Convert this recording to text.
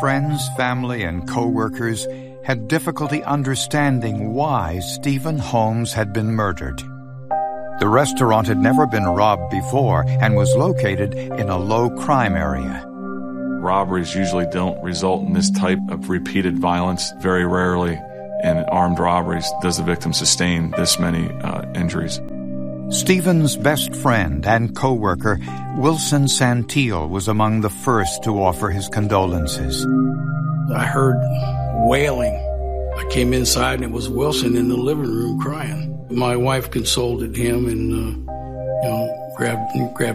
friends, family, and co-workers had difficulty understanding why Stephen Holmes had been murdered. The restaurant had never been robbed before and was located in a low-crime area. Robberies usually don't result in this type of repeated violence. Very rarely in armed robberies does the victim sustain this many injuries. Stephen's best friend and co-worker, Wilson Santil, was among the first to offer his condolences. I heard wailing. I came inside and it was Wilson in the living room crying. My wife consoled him and grabbed